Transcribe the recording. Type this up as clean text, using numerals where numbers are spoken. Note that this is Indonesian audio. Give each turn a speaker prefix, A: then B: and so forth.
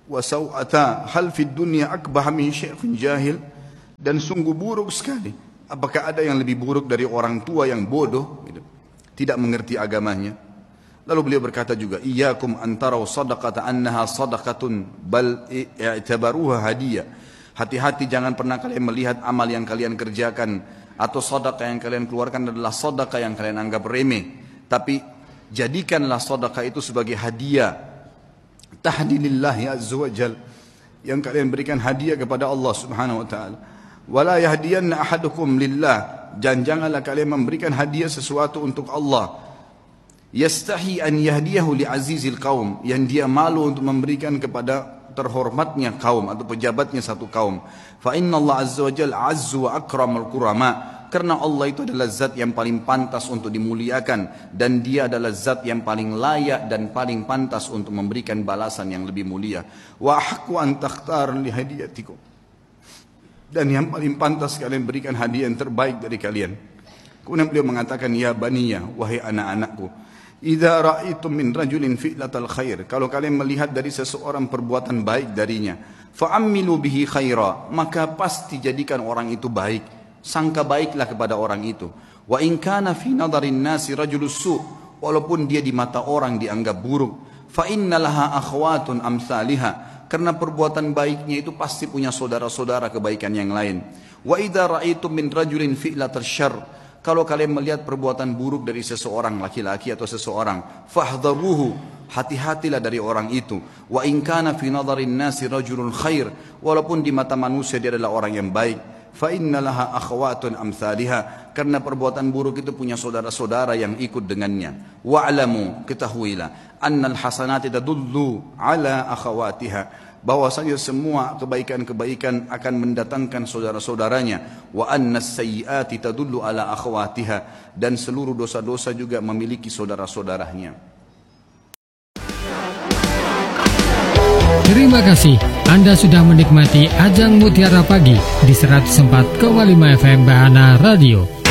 A: wa saw'ata hal fid dunya akbah min syaikhin jahil, dan sungguh buruk sekali. Apakah ada yang lebih buruk dari orang tua yang bodoh, gitu, tidak mengerti agamanya? Lalu beliau berkata juga, iyyakum antaraw sadaqata annaha sadaqatun bal i'tabaruha hadiyah. Hati-hati, jangan pernah kalian melihat amal yang kalian kerjakan atau sedekah yang kalian keluarkan adalah sedekah yang kalian anggap remeh, tapi jadikanlah sedekah itu sebagai hadiah tahdilillahi azza wajal, yang kalian berikan hadiah kepada Allah Subhanahu wa taala. Wala yahdiyanna ahadukum lillah, dan janganlah kalian memberikan hadiah sesuatu untuk Allah. Yastahi an yahdiyahu li azizil qaum, yang dia malu untuk memberikan kepada terhormatnya kaum atau pejabatnya satu kaum. Fa inna Allah azza wa jalla azzu wa akramul kurama, karena Allah itu adalah zat yang paling pantas untuk dimuliakan, dan dia adalah zat yang paling layak dan paling pantas untuk memberikan balasan yang lebih mulia. Wa haqqu an takhtar li hadiyatikum, dan yang paling pantas kalian berikan hadiah yang terbaik dari kalian. Kemudian beliau mengatakan, ya baniya, wahai anak-anakku, idza ra'aitum min rajulin fi'latal khair, kalau kalian melihat dari seseorang perbuatan baik darinya, fa'ammilu bihi khaira, maka pasti jadikan orang itu baik, sangka baiklah kepada orang itu. Wa in kana fi nadharin nasi rajulus su', walaupun dia di mata orang dianggap buruk, fa innalaha akhwatun amsalihah, karena perbuatan baiknya itu pasti punya saudara-saudara kebaikan yang lain. Wa idza ra'aitum min rajulin fi'latal syarr, kalau kalian melihat perbuatan buruk dari seseorang, laki-laki atau seseorang, fahdharuhu, hati-hatilah dari orang itu. Wa in kana fi nadharin nasi rajulun khair, walaupun di mata manusia dia adalah orang yang baik, fa innalaha akhwatun amsalihah, karena perbuatan buruk itu punya saudara-saudara yang ikut dengannya. Wa'lamu, ketahuilah, annal hasanati tadullu ala akhawatiha, bahwasanya semua kebaikan-kebaikan akan mendatangkan saudara-saudaranya. Wa annas sayyiati tadullu ala akhawatiha, dan seluruh dosa-dosa juga memiliki saudara-saudaranya.
B: Terima kasih Anda sudah menikmati Ajang Mutiara Pagi di 104,5 FM Bahana Radio.